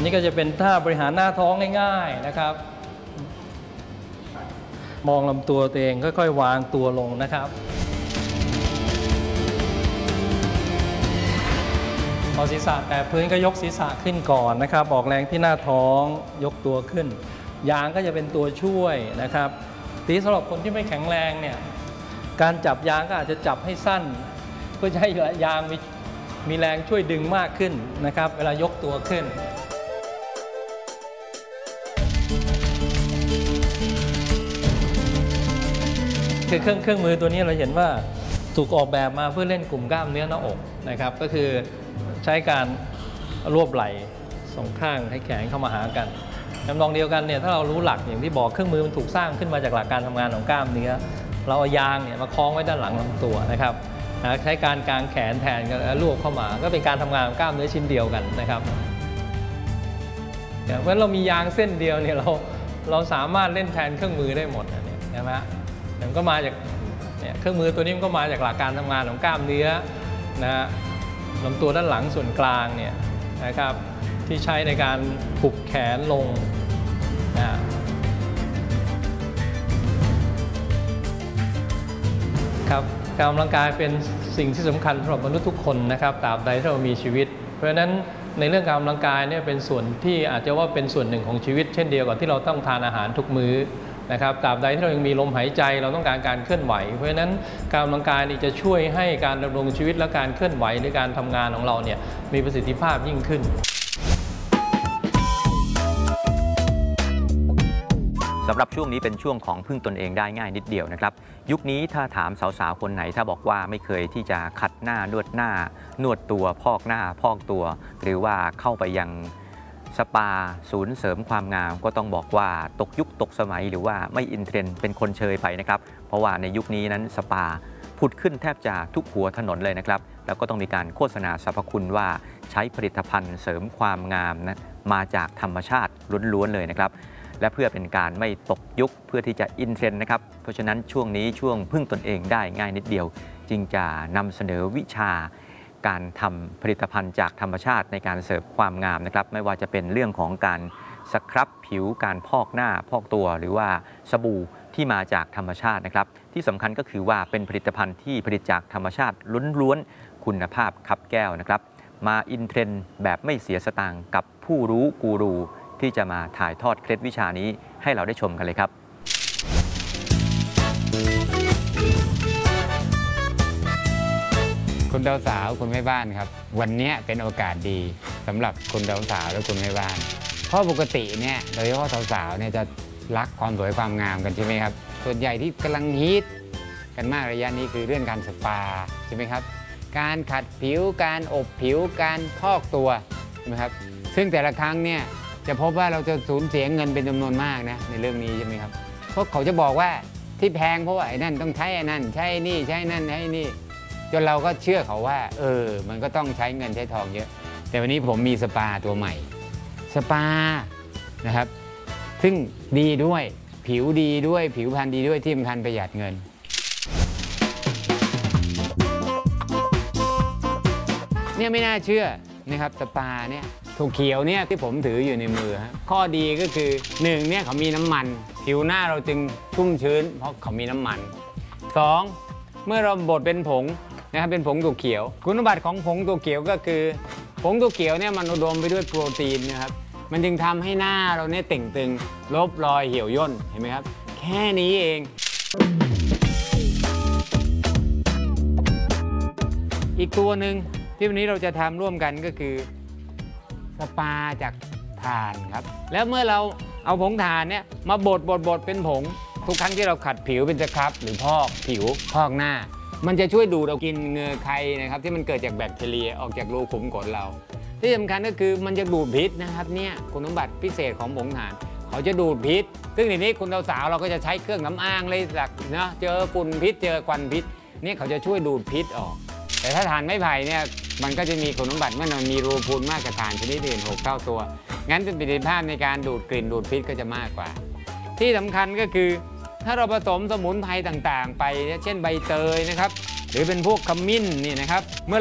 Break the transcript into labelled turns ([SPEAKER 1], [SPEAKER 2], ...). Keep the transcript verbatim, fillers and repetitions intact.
[SPEAKER 1] นี้ก็จะเป็นท่าบริหารหน้าท้องง่ายๆนะครับมองลำตัวตัวเองค่อยๆวางตัวลงนะครับพอศีรษะแตะพื้นก็ยกศีรษะขึ้นก่อนนะครับออกแรงที่หน้าท้องยกตัวขึ้นยางก็จะเป็นตัวช่วยนะครับทีสำหรับคนที่ไม่แข็งแรงเนี่ยการจับยางก็อาจจะจับให้สั้นเพื่อให้ยางมีมีแรงช่วยดึงมากขึ้นนะครับเวลายกตัวขึ้นคือเครื่องเครื่องมือตัวนี้เราเห็นว่าถูกออกแบบมาเพื่อเล่นกลุ่มกล้ามเนื้อหน้าอกนะครับก็คือใช้การรวบไหล่สองข้างให้แขนเข้ามาหากันทำนองเดียวกันเนี่ยถ้าเรารู้หลักอย่างที่บอกเครื่องมือมันถูกสร้างขึ้นมาจากหลักการทำงานของกล้ามเนื้อเราเอายางเนี่ยมาคล้องไว้ด้านหลังลำตัวนะครับใช้การกางแขนแทนกันรวบเข้ามาก็เป็นการทำงานของกล้ามเนื้อชิ้นเดียวกันนะครับเพราะฉะนั้นเรามียางเส้นเดียวเนี่ยเราเราสามารถเล่นแทนเครื่องมือได้หมดนะใช่ไหมมันก็มาจากเนี่ยเครื่องมือตัวนี้มันก็มาจากหลักการทำงานของกล้ามเนื้อนะฮะลำตัวด้านหลังส่วนกลางเนี่ยนะครับที่ใช้ในการผูกแขนลงนะการออกกำลังกายเป็นสิ่งที่สำคัญสำหรับมนุษย์ทุกคนนะครับตราบใดที่เรามีชีวิตเพราะฉะนั้นในเรื่องการออกกำลังกายเนี่ยเป็นส่วนที่อาจจะว่าเป็นส่วนหนึ่งของชีวิตเช่นเดียวกับที่เราต้องทานอาหารทุกมื้อนะครับตราบใดที่เรายังมีลมหายใจเราต้องการการเคลื่อนไหวเพราะฉะนั้นการออกกำลังกายนี่จะช่วยให้การดำรงชีวิตและการเคลื่อนไหวในการทำงานของเราเนี่ยมีประสิทธิภาพยิ่งขึ้น
[SPEAKER 2] สำหรับช่วงนี้เป็นช่วงของพึ่งตนเองได้ง่ายนิดเดียวนะครับยุคนี้ถ้าถามสาวๆคนไหนถ้าบอกว่าไม่เคยที่จะขัดหน้านวดหน้านวดตัวพอกหน้าพอกตัวหรือว่าเข้าไปยังสปาศูนย์เสริมความงามก็ต้องบอกว่าตกยุคตกสมัยหรือว่าไม่อินเทรนด์เป็นคนเชยไปนะครับเพราะว่าในยุคนี้นั้นสปาผุดขึ้นแทบจะทุกหัวถนนเลยนะครับแล้วก็ต้องมีการโฆษณาสรรพคุณว่าใช้ผลิตภัณฑ์เสริมความงามนะมาจากธรรมชาติล้วนๆเลยนะครับและเพื่อเป็นการไม่ตกยุคเพื่อที่จะอินเทรนด์นะครับเพราะฉะนั้นช่วงนี้ช่วงพึ่งตนเองได้ง่ายนิดเดียวจึงจะนำเสนอวิชาการทำผลิตภัณฑ์จากธรรมชาติในการเสริมความงามนะครับไม่ว่าจะเป็นเรื่องของการสครับผิวการพอกหน้าพอกตัวหรือว่าสบู่ที่มาจากธรรมชาตินะครับที่สำคัญก็คือว่าเป็นผลิตภัณฑ์ที่ผลิตจากธรรมชาติล้วนๆคุณภาพคับแก้วนะครับมาอินเทรนด์แบบไม่เสียสตางค์กับผู้รู้กูรูที่จะมาถ่ายทอดเคล็ดวิชานี้ให้เราได้ชมกันเลยครับ
[SPEAKER 3] คุณดาวสาวคุณแม่บ้านครับวันนี้เป็นโอกาสดีสำหรับคุณดาวสาวและคุณแม่บ้านเพราะปกติเนี่ยโดยเฉพาะสาวๆเนี่ยจะรักความสวยความงามกันใช่ไหมครับส่วนใหญ่ที่กำลังฮิตกันมากระยะนี้คือเรื่องการสปาใช่ไหมครับการขัดผิวการอบผิวการพอกตัวใช่ไหมครับซึ่งแต่ละครั้งเนี่ยจะพบว่าเราจะสูญเสียเงินเป็นจำนวนมากนะในเรื่องนี้ใช่ไหมครับเพราะเขาจะบอกว่าที่แพงเพราะว่าไอ้นั่นต้องใช้ไอ้นั่นใช้นี่ใช้นั่นใช้นี่จนเราก็เชื่อเขาว่าเออมันก็ต้องใช้เงินใช้ทองเยอะแต่วันนี้ผมมีสปาตัวใหม่สปานะครับซึ่งดีด้วยผิวดีด้วยผิวพรรณดีด้วยที่สำคัญประหยัดเงินเนี่ยไม่น่าเชื่อนะครับสปาเนี่ยถั่วเขียวเนี่ยที่ผมถืออยู่ในมือฮะข้อดีก็คือหนึ่งเนี่ยเขามีน้ำมันผิวหน้าเราจึงชุ่มชื้นเพราะเขามีน้ำมันสองเมื่อเราบดเป็นผงนะครับเป็นผงถั่วเขียวคุณสมบัติของผงถั่วเขียวก็คือผงถั่วเขียวเนี่ยมันอุดมไปด้วยโปรตีนนะครับมันจึงทำให้หน้าเราเนี่ยเต่งตึงลบรอยเหี่ยวย่นเห็นไหมครับแค่นี้เองอีกตัวหนึ่งที่วันนี้เราจะทำร่วมกันก็คือสปาจากถ่านครับแล้วเมื่อเราเอาผงถ่านเนี่ยมาบดบดบดเป็นผงทุกครั้งที่เราขัดผิวเป็นสครับหรือพอกผิวพอกหน้ามันจะช่วยดูดเอากินเหงื่อใครนะครับที่มันเกิดจากแบคทีเรียออกจากรูขุมขนเราที่สำคัญก็คือมันจะดูดพิษนะครับเนี่ยคุณสมบัติพิเศษของผงถ่านเขาจะดูดพิษซึ่งในนี้คุณสาวเราก็จะใช้เครื่องน้ำอางเลยจากเนาะเจอฝุ่นพิษเจอควันพิษเนี่ยเขาจะช่วยดูดพิษออกแต่ถ้าถ่านไม้ไผ่เนี่ยมันก็จะมีคุณสมบัติเมื่อมันมีรูพุนมากกว่าถ่านชนิดอื่นหกเท่าตัวงั้นประสิทธิภาพในการดูดกลิ่นดูดพิษก็จะมากกว่าที่สำคัญก็คือถ้าเราผสมสมุนไพรต่างๆไปเช่นใบเตยนะครับหรือเป็นพวกขมิ้นนี่นะครับเมื่อ